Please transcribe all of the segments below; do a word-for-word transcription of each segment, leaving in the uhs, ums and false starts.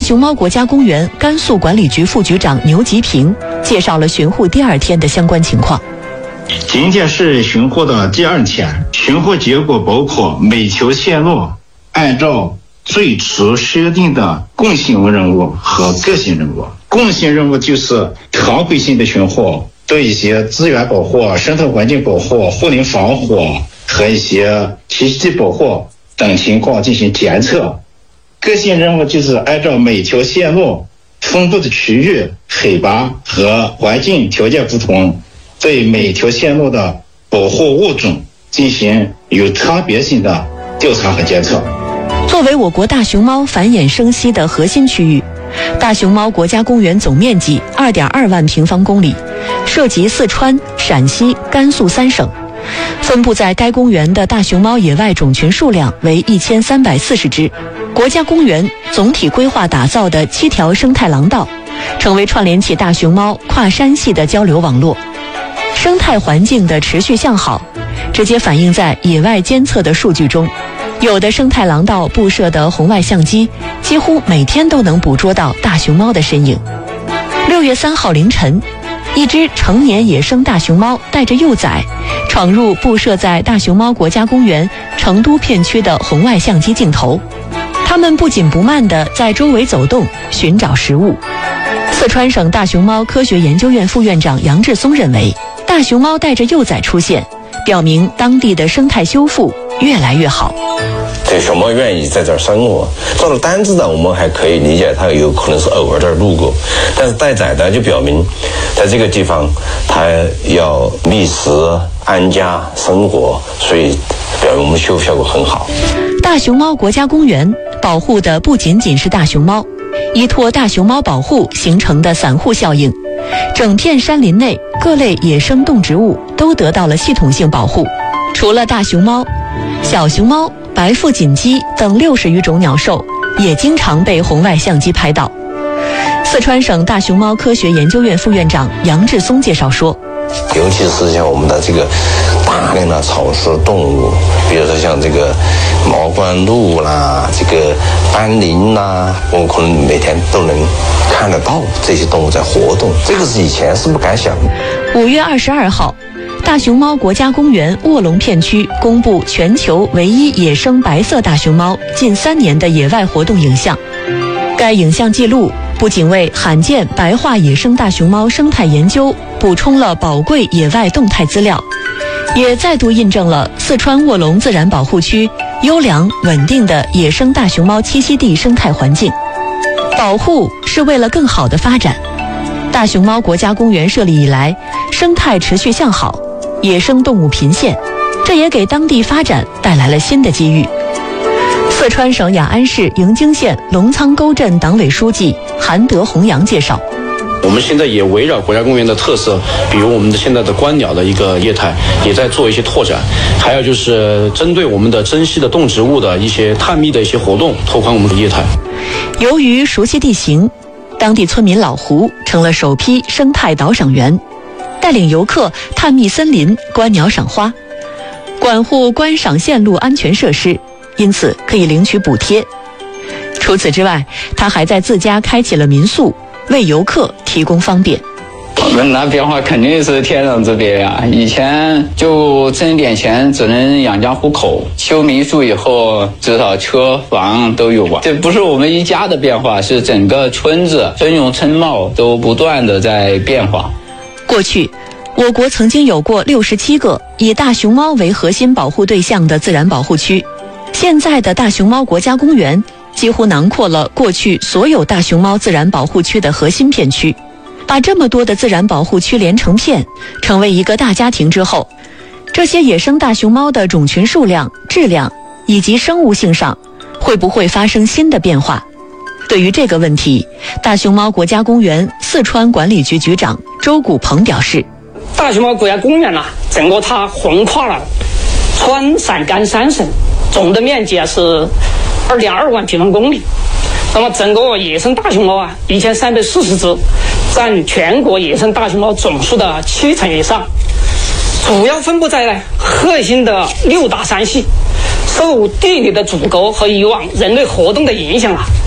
熊猫国家公园甘肃管理局副局长牛吉平介绍了巡护第二天的相关情况。 今天是巡护的第二天，巡护结果包括每条线路按照最初设定的共性任务和个性任务。共性任务就是常规性的巡护，对一些资源保护、生态环境保护、护林防火和一些栖息地保护等情况进行监测。个性任务就是按照每条线路分布的区域、海拔和环境条件不同，对每条线路的保护物种进行有差别性的调查和监测。 作为我国大熊猫繁衍生息的核心区域，大熊猫国家公园总面积 二点二万平方公里，涉及四川、陕西、甘肃三省。分布在该公园的大熊猫野外种群数量为一千三百四十只。国家公园总体规划打造的七条生态廊道，成为串联起大熊猫跨山系的交流网络。生态环境的持续向好，直接反映在野外监测的数据中。有的生态廊道布设的红外相机，几乎每天都能捕捉到大熊猫的身影。六月三号凌晨，一只成年野生大熊猫带着幼崽，闯入布设在大熊猫国家公园成都片区的红外相机镜头。它们不紧不慢地在周围走动，寻找食物。四川省大熊猫科学研究院副院长杨志松认为，大熊猫带着幼崽出现，表明当地的生态修复越来越好。 这熊猫愿意在这儿生活，做了单只的我们还可以理解，它有可能是偶尔这儿路过，但是带崽的就表明在这个地方它要觅食安家生活，所以表明我们修复效果很好。 大熊猫国家公园保护的不仅仅是大熊猫，依托大熊猫保护形成的散护效应，整片山林内各类野生动植物都得到了系统性保护。除了大熊猫，小熊猫、白腹锦鸡等六十余种鸟兽也经常被红外相机拍到。四川省大熊猫科学研究院副院长杨志松介绍说， 尤其是像我们的这个大量的草食动物，比如说像这个毛冠鹭啦、这个斑羚啦，我们可能每天都能看得到这些动物在活动，这个是以前是不敢想的。 五月二十二号，大熊猫国家公园卧龙片区公布全球唯一野生白色大熊猫近三年的野外活动影像。该影像记录不仅为罕见白化野生大熊猫生态研究补充了宝贵野外动态资料，也再度印证了四川卧龙自然保护区优良稳定的野生大熊猫栖息地生态环境。保护是为了更好的发展。大熊猫国家公园设立以来，生态持续向好，野生动物频现，这也给当地发展带来了新的机遇。四川省雅安市迎京县龙仓沟镇党委书记韩德洪阳介绍， 我们现在也围绕国家公园的特色，比如我们的现在的观鸟的一个业态，也在做一些拓展，还有就是针对我们的珍稀的动植物的一些探秘的一些活动，拓宽我们的业态。 由于熟悉地形，当地村民老胡成了首批生态导赏员，带领游客探秘森林、观鸟赏花，管护观赏线路安全设施，因此可以领取补贴。除此之外，他还在自家开启了民宿，为游客提供方便。 我们那变化肯定是天壤之别呀、啊！以前就挣点钱只能养家糊口，修民宿以后至少车房都有吧。这不是我们一家的变化，是整个村子尊容称貌都不断的在变化。 过去，我国曾经有过六十七个以大熊猫为核心保护对象的自然保护区，现在的大熊猫国家公园几乎囊括了过去所有大熊猫自然保护区的核心片区。把这么多的自然保护区连成片，成为一个大家庭之后，这些野生大熊猫的种群数量、质量以及生物性上，会不会发生新的变化？对于这个问题，大熊猫国家公园四川管理局局长周谷鹏表示， 大熊猫国家公园呢、啊，整个它横跨了川陕甘三省，总的面积啊是二点二万平方公里。那么整个野生大熊猫啊，一千三百四十只，占全国野生大熊猫总数的七成以上，主要分布在核心的六大山系。受地理的阻隔和以往人类活动的影响啊，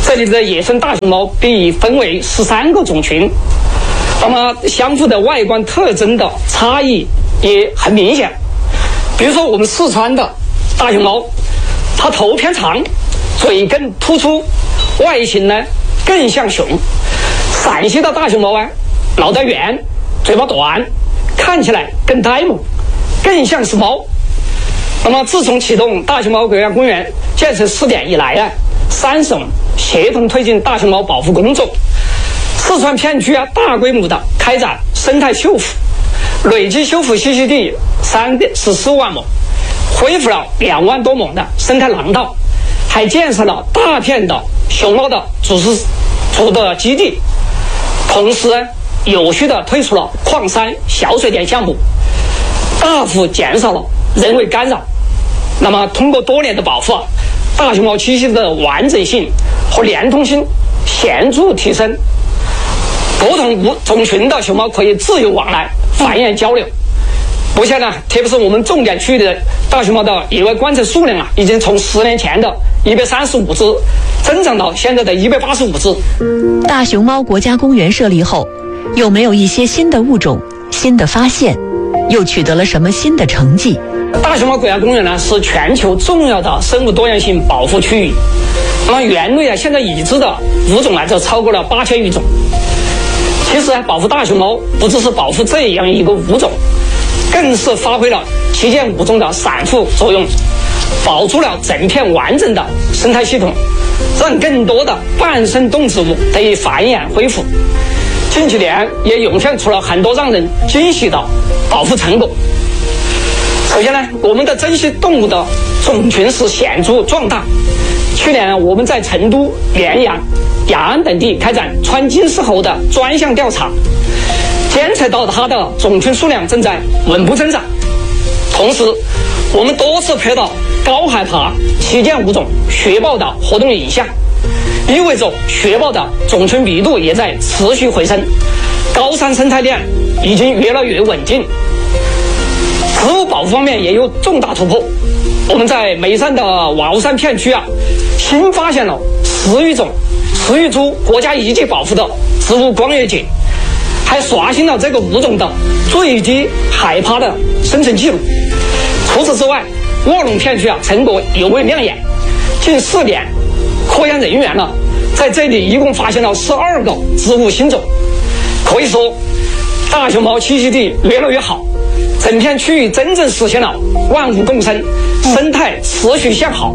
这里的野生大熊猫被分为十三个种群，那么相互的外观特征的差异也很明显。比如说我们四川的大熊猫，它头偏长，嘴更突出，外形呢更像熊。陕西的大熊猫啊，脑袋圆，嘴巴短，看起来更呆萌，更像是猫。那么自从启动大熊猫国家公园建设试点以来啊，三省协同推进大熊猫保护工作，四川片区啊大规模的开展生态修复，累计修复栖息地三点十四万亩，恢复了两万多亩的生态廊道，还建设了大片的熊猫的组织组的基地，同时有序的推出了矿山小水田项目，大幅减少了人为干扰。那么通过多年的保护，大熊猫栖息的完整性和连通性显著提升，不同种群的熊猫可以自由往来繁衍交流。目前呢，特别是我们重点区域的大熊猫的野外观测数量啊，已经从十年前的一百三十五只增长到现在的一百八十五只。 大熊猫国家公园设立后，有没有一些新的物种、新的发现，又取得了什么新的成绩？ 大熊猫国家公园呢，是全球重要的生物多样性保护区域。那么园内啊，现在已知的物种呢，就超过了八千余种。其实啊，保护大熊猫不只是保护这样一个物种，更是发挥了旗舰物种的散护作用，保住了整片完整的生态系统，让更多的半生动植物得以繁衍恢复。近几年也涌现出了很多让人惊喜的保护成果。首先呢，我们的珍稀动物的种群是显著壮大。去年我们在成都、绵阳、雅安等地开展川金丝猴的专项调查，监测到它的种群数量正在稳步增长。同时，我们多次拍到高海拔旗舰物种雪豹的活动影像，意味着雪豹的种群密度也在持续回升，高山生态链已经越来越稳定。植物保护方面也有重大突破，我们在眉山的鳌山片区啊，新发现了十余种食玉珠国家一级保护的植物光叶蕨，还刷新了这个物种的最低海拔的生存记录。除此之外，卧龙片区啊成果尤为亮眼，近四年科研人员呢在这里一共发现了十二个植物新种。可以说，大熊猫栖息地越来越好，整片区域真正实现了万物共生，生态持续向好。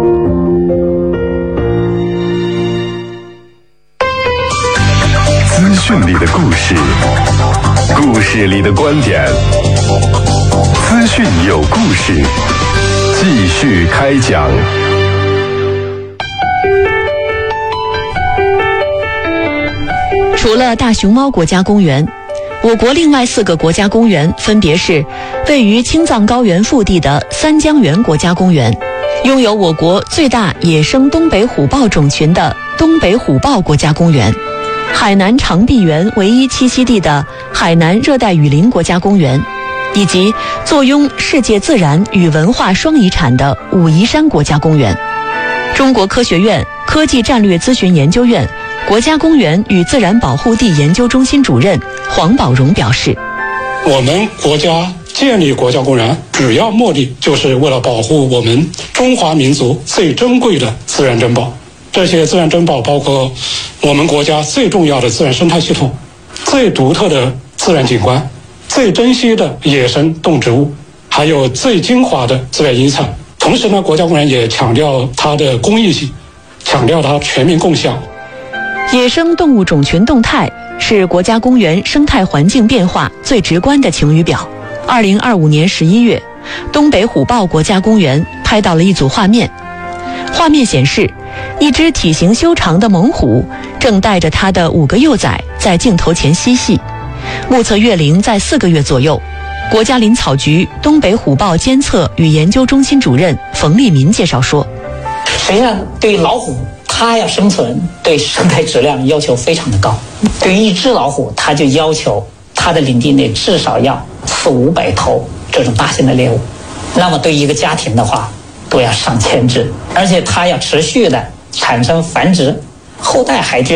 资讯里的故事，故事里的观点，资讯有故事，继续开讲。 除了大熊猫国家公园，我国另外四个国家公园分别是位于青藏高原腹地的三江源国家公园，拥有我国最大野生东北虎豹种群的东北虎豹国家公园，海南长臂猿唯一栖息地的海南热带雨林国家公园，以及坐拥世界自然与文化双遗产的武夷山国家公园。中国科学院科技战略咨询研究院国家公园与自然保护地研究中心主任黄宝荣表示， 我们国家建立国家公园主要目的就是为了保护我们中华民族最珍贵的自然珍宝。这些自然珍宝包括我们国家最重要的自然生态系统、最独特的自然景观、最珍稀的野生动植物，还有最精华的自然遗产。同时呢，国家公园也强调它的公益性，强调它全民共享。 野生动物种群动态是国家公园生态环境变化最直观的晴雨表。二零二五年十一月，东北虎豹国家公园拍到了一组画面，画面显示，一只体型修长的猛虎正带着它的五个幼崽在镜头前嬉戏，目测月龄在四个月左右。国家林草局东北虎豹监测与研究中心主任冯立民介绍说， 实际上对于老虎，它要生存，对生态质量要求非常的高。对于一只老虎，它就要求它的领地内至少要四五百头这种大型的猎物，那么对于一个家庭的话，都要上千只，而且它要持续的产生繁殖， 后代还这